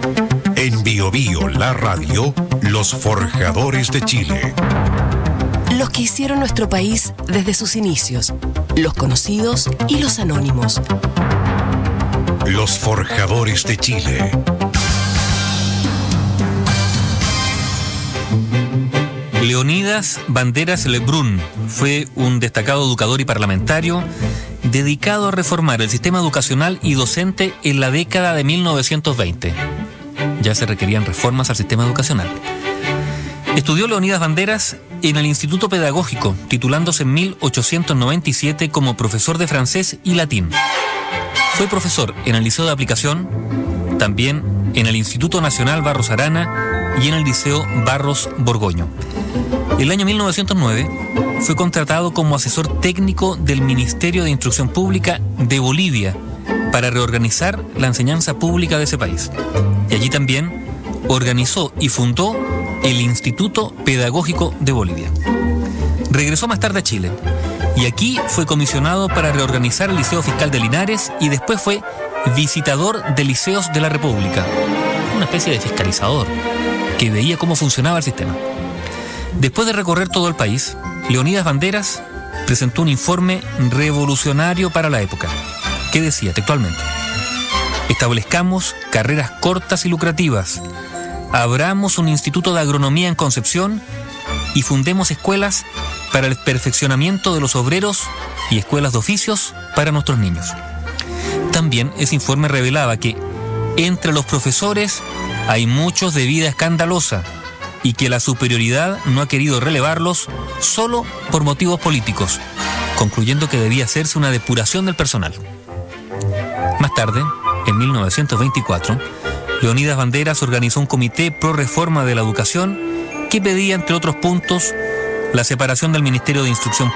En Bio Bio, la radio, los forjadores de Chile. Los que hicieron nuestro país desde sus inicios, los conocidos y los anónimos. Los forjadores de Chile. Leonidas Banderas Lebrun fue un destacado educador y parlamentario dedicado a reformar el sistema educacional y docente en la década de 1920. Ya se requerían reformas al sistema educacional. Estudió Leonidas Banderas en el Instituto Pedagógico, titulándose en 1897 como profesor de francés y latín. Fue profesor en el Liceo de Aplicación, también en el Instituto Nacional Barros Arana y en el Liceo Barros Borgoño. El año 1909 fue contratado como asesor técnico del Ministerio de Instrucción Pública de Bolivia para reorganizar la enseñanza pública de ese país. Y allí también organizó y fundó el Instituto Pedagógico de Bolivia. Regresó más tarde a Chile y aquí fue comisionado para reorganizar el Liceo Fiscal de Linares y después fue visitador de liceos de la República, una especie de fiscalizador que veía cómo funcionaba el sistema. Después de recorrer todo el país, Leonidas Banderas presentó un informe revolucionario para la época, que decía textualmente: establezcamos carreras cortas y lucrativas, abramos un instituto de agronomía en Concepción y fundemos escuelas para el perfeccionamiento de los obreros y escuelas de oficios para nuestros niños. También ese informe revelaba que entre los profesores hay muchos de vida escandalosa y que la superioridad no ha querido relevarlos solo por motivos políticos, concluyendo que debía hacerse una depuración del personal. Más tarde, en 1924, Leonidas Banderas organizó un comité pro reforma de la educación que pedía, entre otros puntos, la separación del Ministerio de Instrucción